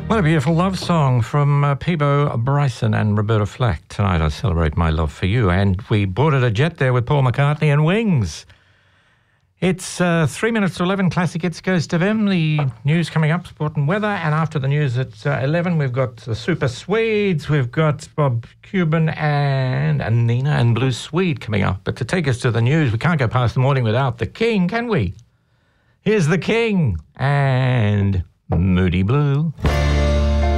What a beautiful love song from Peebo Bryson and Roberta Flack. Tonight I celebrate my love for you. And we boarded a jet there with Paul McCartney and Wings. It's 3 minutes to 11. Classic Hits goes to them. The news coming up, sport and weather. And after the news at 11, we've got the Super Swedes. We've got Bob Cuban and Nina and Blue Swede coming up. But to take us to the news, we can't go past the morning without the King, can we? Here's the King and Moody Blue.